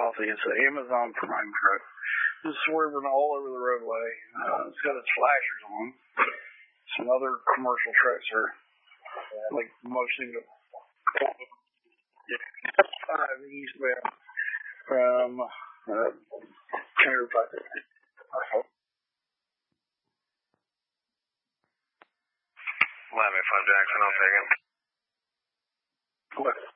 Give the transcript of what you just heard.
policy. It's an Amazon Prime truck. It's swerving all over the roadway. It's got its flashers on. Some other commercial trucks are like motioning to 5 eastbound from Chiropractic. Miami 5 Jackson, I'll take him. What?